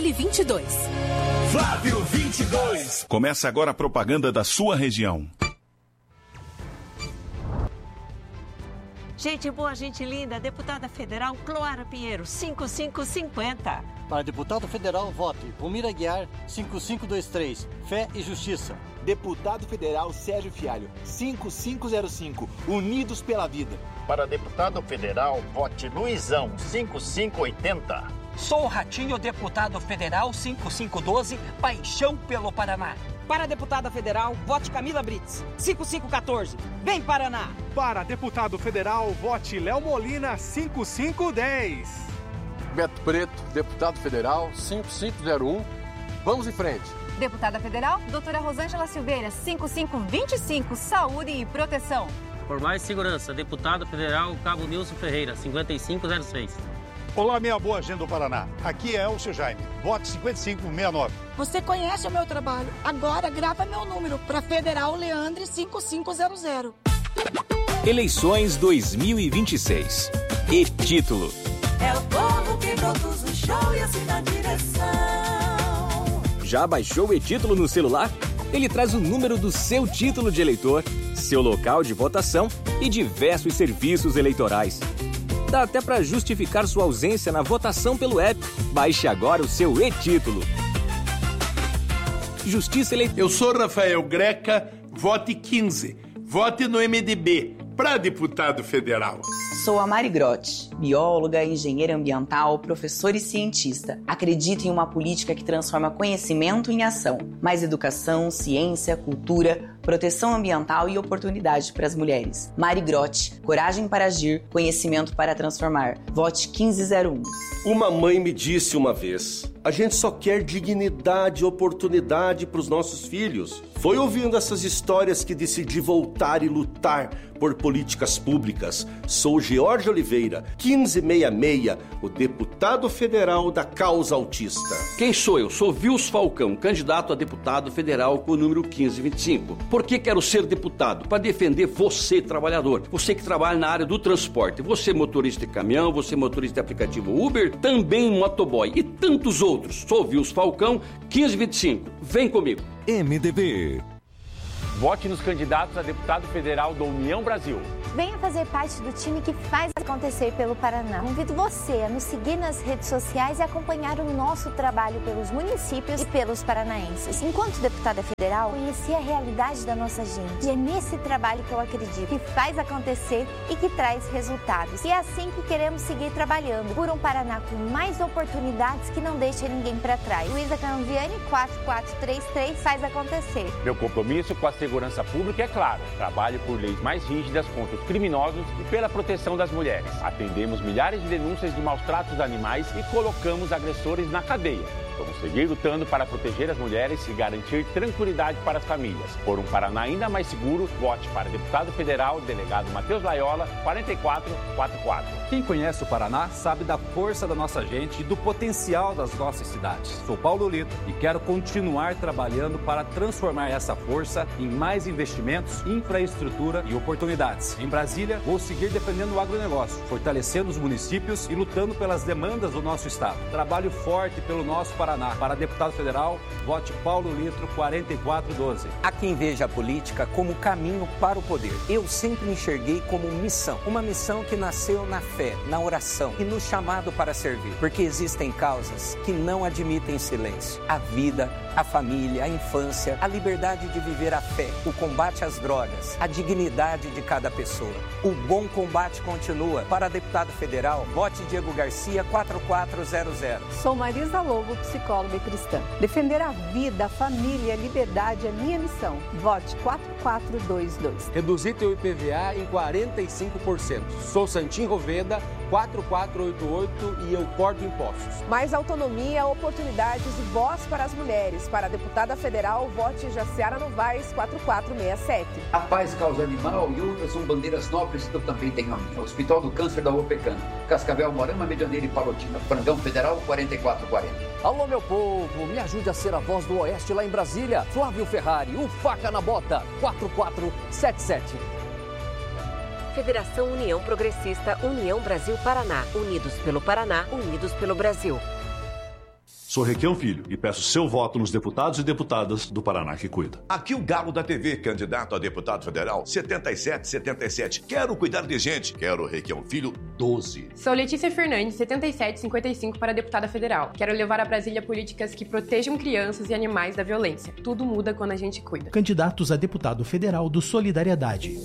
Vale 22. Flávio 22. Começa agora a propaganda da sua região. Gente boa, gente linda, deputada federal Cloara Pinheiro, 5550. Para deputado federal, vote Romira Aguiar, 5523, Fé e Justiça. Deputado federal Sérgio Fialho, 5505, Unidos pela Vida. Para deputado federal, vote Luizão, 5580. Sou o Ratinho, deputado federal 5512, Paixão pelo Paraná. Para deputada federal, vote Camila Brits, 5514. Vem Paraná! Para deputado federal, vote Léo Molina, 5510. Beto Preto, deputado federal 5501. Vamos em frente. Deputada federal, doutora Rosângela Silveira, 5525, Saúde e Proteção. Por mais segurança, deputado federal Cabo Nilson Ferreira, 5506. Olá, minha boa gente do Paraná. Aqui é Elcio Jaime. Vote 5569. Você conhece o meu trabalho. Agora grava meu número para Federal Leandre 5500. Eleições 2026. E título. É o povo que produz o show e assim dá direção. Já baixou o e-título no celular? Ele traz o número do seu título de eleitor, seu local de votação e diversos serviços eleitorais. Dá até para justificar sua ausência na votação pelo app. Baixe agora o seu e-título. Justiça Eleitoral. Eu sou Rafael Greca, vote 15. Vote no MDB, para deputado federal. Sou a Mari Grotti, bióloga, engenheira ambiental, professora e cientista. Acredito em uma política que transforma conhecimento em ação. Mais educação, ciência, cultura, proteção ambiental e oportunidade para as mulheres. Mari Grotti, coragem para agir, conhecimento para transformar. Vote 1501. Uma mãe me disse uma vez: a gente só quer dignidade e oportunidade para os nossos filhos. Foi ouvindo essas histórias que decidi voltar e lutar por políticas públicas. Sou George Oliveira, 1566, o deputado federal da causa autista. Quem sou eu? Sou Vils Falcão, candidato a deputado federal com o número 1525. Por que quero ser deputado? Para defender você, trabalhador. Você que trabalha na área do transporte. Você motorista de caminhão, você motorista de aplicativo Uber, também motoboy e tantos outros. Sou Vils Falcão, 1525. Vem comigo. MDB. Vote nos candidatos a deputado federal da União Brasil. Venha fazer parte do time que faz acontecer pelo Paraná. Convido você a nos seguir nas redes sociais e acompanhar o nosso trabalho pelos municípios e pelos paranaenses. Enquanto deputada federal, conheci a realidade da nossa gente. E é nesse trabalho que eu acredito, que faz acontecer e que traz resultados. E é assim que queremos seguir trabalhando por um Paraná com mais oportunidades que não deixa ninguém para trás. Luísa Canviani, 4433, faz acontecer. Meu compromisso com a segurança pública é claro. Trabalho por leis mais rígidas contra os criminosos e pela proteção das mulheres. Atendemos milhares de denúncias de maus tratos a animais e colocamos agressores na cadeia. Vamos seguir lutando para proteger as mulheres e garantir tranquilidade para as famílias. Por um Paraná ainda mais seguro, vote para deputado federal, delegado Matheus Laiola, 4444. Quem conhece o Paraná sabe da força da nossa gente e do potencial das nossas cidades. Sou Paulo Lito e quero continuar trabalhando para transformar essa força em mais investimentos, infraestrutura e oportunidades. Em Brasília, vou seguir defendendo o agronegócio, fortalecendo os municípios e lutando pelas demandas do nosso estado. Trabalho forte pelo nosso Paraná. Para deputado federal, vote Paulo Litro, 4412. Há quem veja a política como caminho para o poder. Eu sempre enxerguei como missão. Uma missão que nasceu na fé, na oração e no chamado para servir. Porque existem causas que não admitem silêncio. A vida, a família, a infância, a liberdade de viver a fé, o combate às drogas, a dignidade de cada pessoa. O bom combate continua. Para deputado federal, vote Diego Garcia, 4400. Sou Marisa Lobo, psicóloga e cristã. Defender a vida, a família e a liberdade é minha missão. Vote 4422. Reduzir teu IPVA em 45%. Sou Santim Roveda, 4488 e eu corto impostos. Mais autonomia, oportunidades e voz para as mulheres. Para a deputada federal, vote Jaciara Novaes, 4467. A Paz Causa Animal e outras são bandeiras nobres que eu também tenho a minha. Hospital do Câncer da UPECAM, Cascavel, Morama, Medianeira e Palotina. Frangão Federal, 4440. Alô, meu povo, me ajude a ser a voz do Oeste lá em Brasília. Flávio Ferrari, o Faca na Bota, 4477. Federação União Progressista, União Brasil Paraná. Unidos pelo Paraná, unidos pelo Brasil. Sou Requião Filho e peço seu voto nos deputados e deputadas do Paraná que cuida. Aqui o Galo da TV, candidato a deputado federal 7777. Quero cuidar de gente. Quero Requião Filho 12. Sou Letícia Fernandes, 7755 para deputada federal. Quero levar a Brasília políticas que protejam crianças e animais da violência. Tudo muda quando a gente cuida. Candidatos a deputado federal do Solidariedade.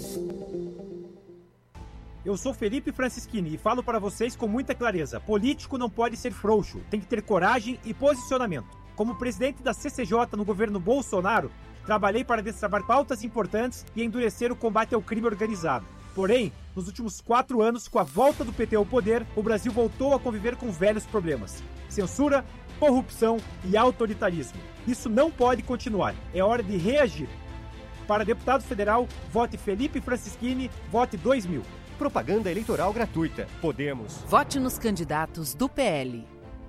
Eu sou Felipe Francischini e falo para vocês com muita clareza. Político não pode ser frouxo, tem que ter coragem e posicionamento. Como presidente da CCJ no governo Bolsonaro, trabalhei para destravar pautas importantes e endurecer o combate ao crime organizado. Porém, nos últimos 4 anos, com a volta do PT ao poder, o Brasil voltou a conviver com velhos problemas: censura, corrupção e autoritarismo. Isso não pode continuar. É hora de reagir. Para deputado federal, vote Felipe Francischini, vote 2000. Propaganda eleitoral gratuita. Podemos. Vote nos candidatos do PL.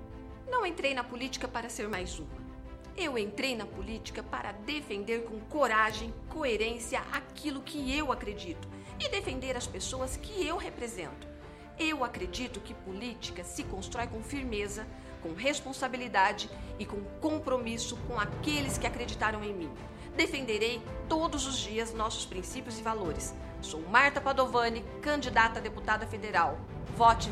Não entrei na política para ser mais uma. Eu entrei na política para defender com coragem, coerência aquilo que eu acredito e defender as pessoas que eu represento. Eu acredito que política se constrói com firmeza, com responsabilidade e com compromisso com aqueles que acreditaram em mim. Defenderei todos os dias nossos princípios e valores. Sou Marta Padovani, candidata a deputada federal. Vote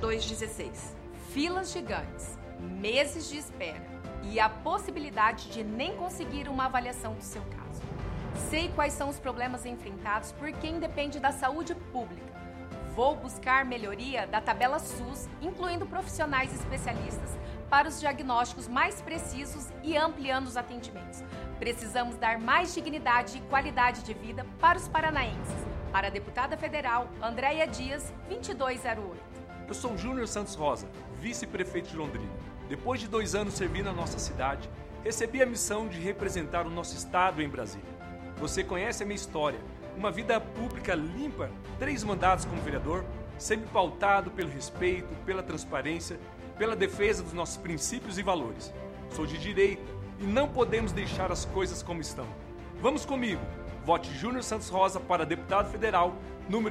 2216. Filas gigantes, meses de espera e a possibilidade de nem conseguir uma avaliação do seu caso. Sei quais são os problemas enfrentados por quem depende da saúde pública. Vou buscar melhoria da tabela SUS, incluindo profissionais especialistas, para os diagnósticos mais precisos e ampliando os atendimentos. Precisamos dar mais dignidade e qualidade de vida para os paranaenses. Para a deputada federal, Andréia Dias, 2208. Eu sou Júnior Santos Rosa, vice-prefeito de Londrina. Depois de 2 anos servindo a nossa cidade, recebi a missão de representar o nosso estado em Brasília. Você conhece a minha história, uma vida pública limpa, 3 mandatos como vereador, sempre pautado pelo respeito, pela transparência, pela defesa dos nossos princípios e valores. Sou de direita e não podemos deixar as coisas como estão. Vamos comigo. Vote Júnior Santos Rosa para deputado federal, número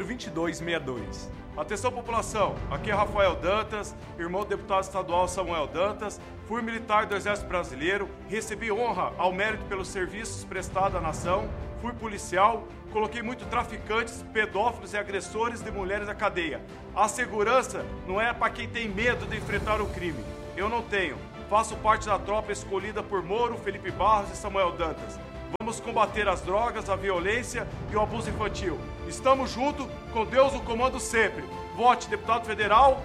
2262. Atenção, população. Aqui é Rafael Dantas, irmão do deputado estadual Samuel Dantas. Fui militar do Exército Brasileiro, recebi honra ao mérito pelos serviços prestados à nação. Fui policial, coloquei muito traficantes, pedófilos e agressores de mulheres na cadeia. A segurança não é para quem tem medo de enfrentar o crime. Eu não tenho. Faço parte da tropa escolhida por Moro, Felipe Barros e Samuel Dantas. Vamos combater as drogas, a violência e o abuso infantil. Estamos juntos, com Deus no comando sempre. Vote deputado federal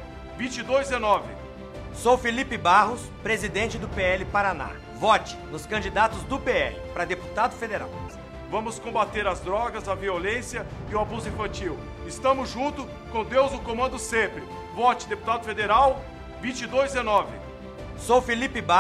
2219. Sou Felipe Barros, presidente do PL Paraná. Vote nos candidatos do PL para deputado federal. Vamos combater as drogas, a violência e o abuso infantil. Estamos juntos, com Deus no comando sempre. Vote deputado federal 2219. Sou Felipe Barros.